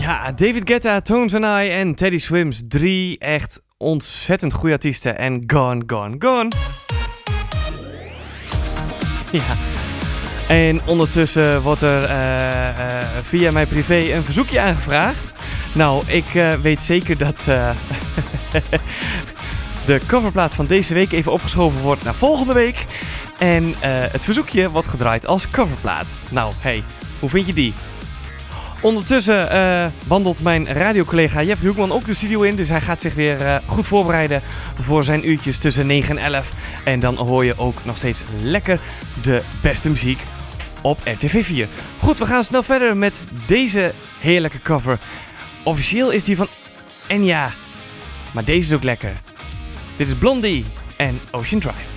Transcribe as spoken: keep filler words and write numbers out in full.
Ja, David Guetta, Tones and I en Teddy Swims. Drie echt ontzettend goede artiesten. En Gone, Gone, Gone. Ja. En ondertussen wordt er uh, uh, via mijn privé een verzoekje aangevraagd. Nou, ik uh, weet zeker dat uh, de coverplaat van deze week even opgeschoven wordt naar volgende week. En uh, het verzoekje wordt gedraaid als coverplaat. Nou, hey, hoe vind je die? Ondertussen uh, wandelt mijn radiocollega Jeffrey Hoekman ook de studio in. Dus hij gaat zich weer uh, goed voorbereiden voor zijn uurtjes tussen negen en elf. En dan hoor je ook nog steeds lekker de beste muziek op R T V vier. Goed, we gaan snel verder met deze heerlijke cover. Officieel is die van Enya, maar deze is ook lekker. Dit is Blondie en Ocean Drive.